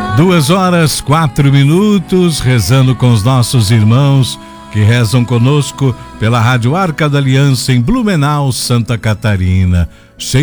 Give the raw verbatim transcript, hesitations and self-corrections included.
Duas horas, quatro minutos, rezando com os nossos irmãos que rezam conosco pela Rádio Arca da Aliança em Blumenau, Santa Catarina.